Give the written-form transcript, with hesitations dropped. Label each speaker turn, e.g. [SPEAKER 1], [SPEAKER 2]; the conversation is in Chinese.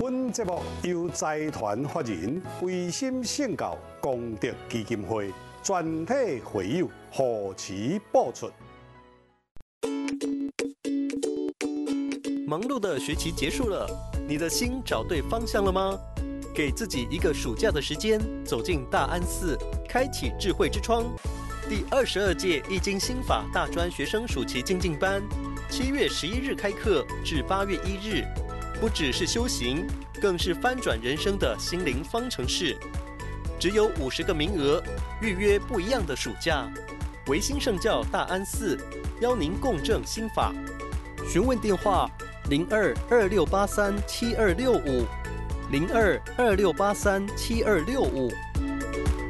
[SPEAKER 1] 本节目由财团法人维心圣教功德基金会全体会友护持播出。
[SPEAKER 2] 忙碌的学期结束了，你的心找对方向了吗？给自己一个暑假的时间，走进大安寺，开启智慧之窗。第22届易经心法大专学生暑期精进班，7月11日开课至8月1日，不只是修行，更是翻转人生的心灵方程式。只有50个名额，预约不一样的暑假。维心圣教大安寺邀您共振心法，询问电话02-2683-7265，02-2683-7265。